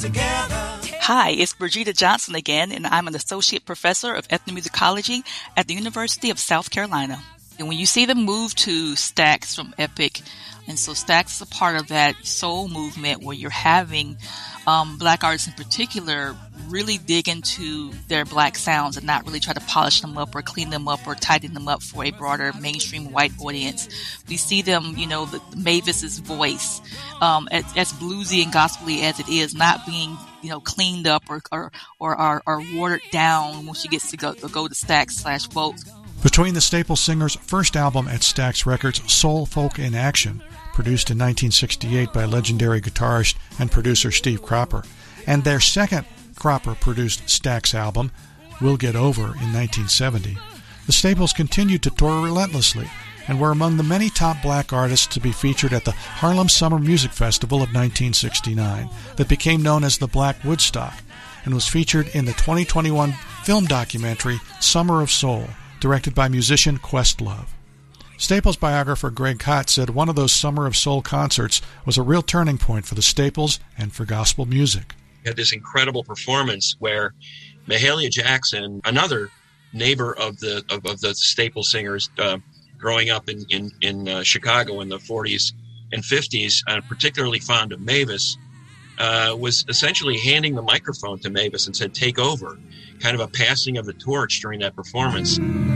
Hi, it's Brigida Johnson again, and I'm an associate professor of ethnomusicology at the University of South Carolina. And when you see them move to Stax from Epic, and so Stax is a part of that soul movement where you're having Black artists in particular really dig into their Black sounds and not really try to polish them up or clean them up or tighten them up for a broader mainstream white audience. We see them, the Mavis's voice, as bluesy and gospely as it is, not being cleaned up or watered down when she gets to go to Stax/Vote. Between the Staple Singers' first album at Stax Records, Soul Folk in Action, produced in 1968 by legendary guitarist and producer Steve Cropper, and their second Cropper-produced Stax album, We'll Get Over, in 1970, the Staples continued to tour relentlessly and were among the many top Black artists to be featured at the Harlem Summer Music Festival of 1969 that became known as the Black Woodstock and was featured in the 2021 film documentary Summer of Soul, directed by musician Questlove. Staples biographer Greg Kot said one of those Summer of Soul concerts was a real turning point for the Staples and for gospel music. We had this incredible performance where Mahalia Jackson, another neighbor of the Staple Singers, growing up in Chicago in the 40s and 50s, particularly fond of Mavis, was essentially handing the microphone to Mavis and said, "Take over," kind of a passing of the torch during that performance.